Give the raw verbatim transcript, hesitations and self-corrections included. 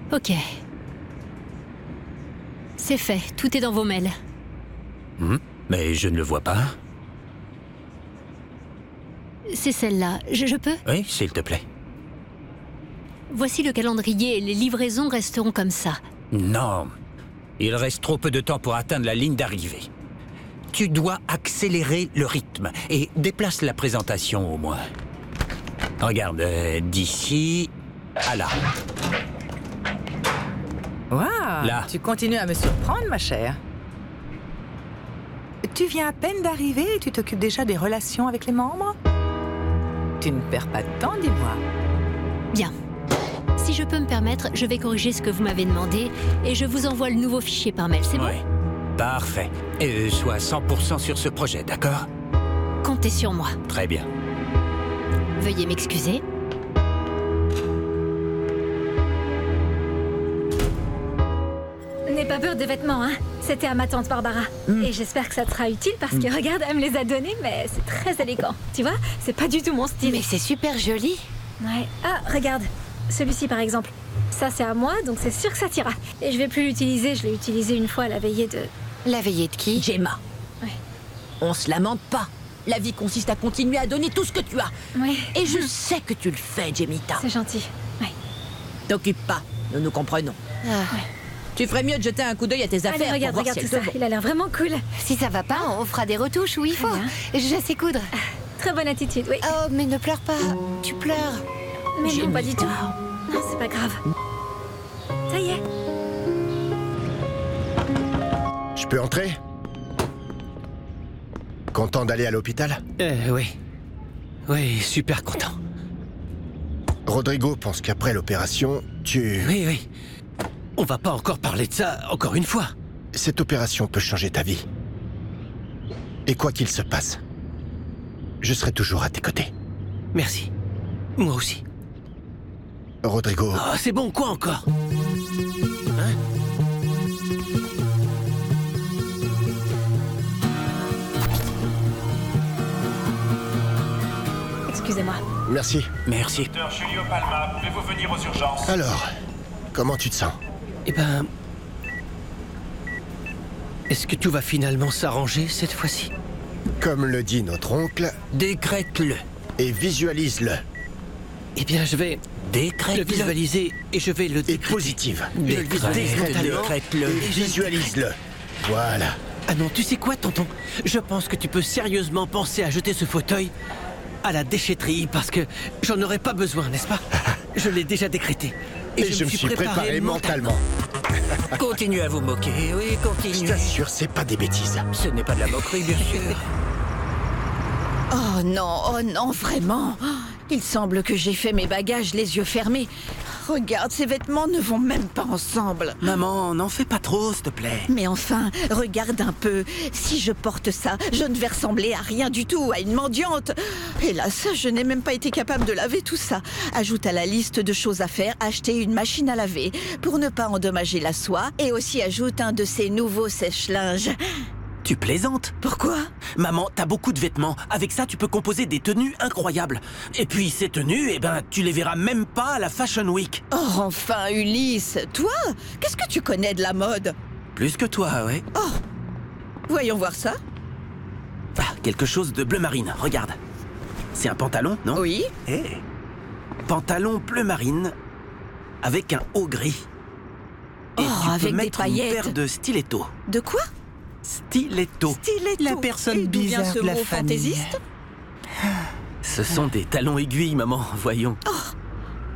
Ok. C'est fait, tout est dans vos mails. Hmm, mais je ne le vois pas. C'est celle-là, je, je peux? Oui, s'il te plaît. Voici le calendrier et les livraisons resteront comme ça. Non. Il reste trop peu de temps pour atteindre la ligne d'arrivée. Tu dois accélérer le rythme et déplace la présentation au moins. Regarde, euh, d'ici à là. Waouh, Là. tu continues à me surprendre, ma chère. Tu viens à peine d'arriver et tu t'occupes déjà des relations avec les membres? Tu ne perds pas de temps, dis-moi. Bien. Si je peux me permettre, je vais corriger ce que vous m'avez demandé et je vous envoie le nouveau fichier par mail, c'est bon? Oui. Parfait. Et sois cent pour cent sur ce projet, d'accord? Comptez sur moi. Très bien. Veuillez m'excuser. N'aie pas peur des vêtements, hein. C'était à ma tante Barbara. Mm. Et j'espère que ça te sera utile parce que, regarde, elle me les a donnés, mais c'est très élégant. Tu vois, c'est pas du tout mon style. Mais c'est super joli. Ouais. Ah, regarde. Celui-ci, par exemple. Ça, c'est à moi, donc c'est sûr que ça t'ira. Et je vais plus l'utiliser, je l'ai utilisé une fois à la veillée de... La veillée de qui? Gemma. Ouais. On se lamente pas. La vie consiste à continuer à donner tout ce que tu as. Ouais. Et je sais que tu le fais, Jemita. C'est gentil. Ouais. T'occupe pas, nous nous comprenons. Ah. Ouais. Tu ferais mieux de jeter un coup d'œil à tes affaires. Allez, regarde, pour voir regarde si tout elles ça. te vont. Il a l'air vraiment cool. Si ça va pas, on fera des retouches où il faut. bien. Je sais coudre. Très bonne attitude, oui. Oh, mais ne pleure pas. Tu pleures. Mais non, Jemita. pas du tout. Non, c'est pas grave. Ça y est. Je peux entrer? Content d'aller à l'hôpital? Euh, oui. Oui, super content. Rodrigo pense qu'après l'opération, tu... Oui, oui. On va pas encore parler de ça, encore une fois. Cette opération peut changer ta vie. Et quoi qu'il se passe, je serai toujours à tes côtés. Merci. Moi aussi. Rodrigo... Oh, c'est bon, quoi encore? Hein? Excusez-moi. Merci. Merci. Docteur Julio Palma, pouvez-vous venir aux urgences? Alors, comment tu te sens? Eh ben... Est-ce que tout va finalement s'arranger cette fois-ci? Comme le dit notre oncle, Décrète-le. et visualise-le. Eh bien, je vais le Décrète-le. visualiser et je vais le Et décréter. positive. Je le Décrète-le. décrète alors. Décrète-le. Et je le Visualise-le. Voilà. Ah non, tu sais quoi, tonton? Je pense que tu peux sérieusement penser à jeter ce fauteuil à la déchetterie parce que j'en aurais pas besoin, n'est-ce pas? Je l'ai déjà décrété. Et, je, me suis préparé, mentalement. Continuez à vous moquer, oui, Je continuez. t'assure, c'est pas des bêtises. Ce n'est pas de la moquerie, bien sûr. Oh non, oh non, vraiment. Il semble que j'ai fait mes bagages les yeux fermés. Regarde, ces vêtements ne vont même pas ensemble. Maman, n'en fais pas trop, s'il te plaît. Mais enfin, regarde un peu. Si je porte ça, je ne vais ressembler à rien du tout, à une mendiante. Hélas, je n'ai même pas été capable de laver tout ça. Ajoute à la liste de choses à faire, acheter une machine à laver pour ne pas endommager la soie et aussi ajoute un de ces nouveaux sèche-linges. Tu plaisantes? Pourquoi? Maman, t'as beaucoup de vêtements. Avec ça, tu peux composer des tenues incroyables. Et puis, ces tenues, eh ben, tu les verras même pas à la Fashion Week. Oh, enfin, Ulysse, toi, qu'est-ce que tu connais de la mode? Plus que toi, ouais. Oh, voyons voir ça. Ah, quelque chose de bleu marine, regarde. C'est un pantalon, non? Oui. Eh. Pantalon bleu marine avec un haut gris. Et Oh, tu avec peux des mettre une paillettes. paire de stilettos. De quoi? Stilettos. Stiletto. La personne Et d'où vient bizarre ce de la mot famille. fantaisiste? Ce sont des talons aiguilles, maman, voyons. Oh,